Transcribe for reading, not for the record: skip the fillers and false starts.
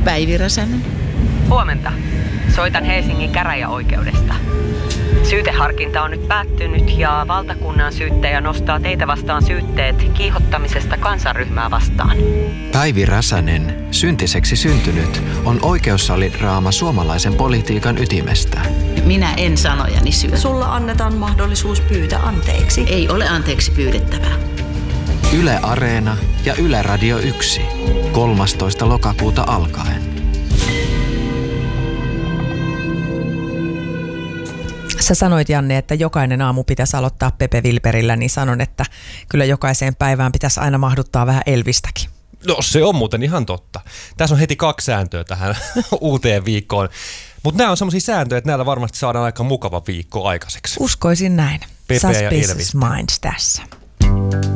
Päivi Räsänen. Huomenta. Soitan Helsingin käräjäoikeudesta. Syyteharkinta on nyt päättynyt ja valtakunnan syyttäjä nostaa teitä vastaan syytteet kiihottamisesta kansanryhmää vastaan. Päivi Räsänen, syntiseksi syntynyt, on oikeussalidraama suomalaisen politiikan ytimestä. Minä en sanojani syö. Sulla annetaan mahdollisuus pyytää anteeksi. Ei ole anteeksi pyydettävää. Yle Areena ja Yle Radio 1. 13. lokakuuta alkaen. Sä sanoit, Janne, että jokainen aamu pitäisi aloittaa Pepe Wilberillä, niin sanon, että kyllä jokaiseen päivään pitäisi aina mahduttaa vähän Elvistäkin. No se on muuten ihan totta. Tässä on heti 2 sääntöä tähän uuteen viikkoon. Mutta nämä on semmoisia sääntöjä, että näillä varmasti saadaan aika mukava viikko aikaiseksi. Uskoisin näin. Pepe ja Suspicious Elvis. Minds tässä.